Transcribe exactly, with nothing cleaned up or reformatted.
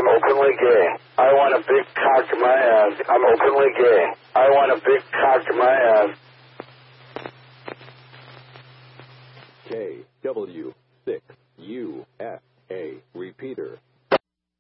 I'm openly gay. I want a big cock in my ass. I'm openly gay. I want a big cock in my ass. K W six U S A. Repeater.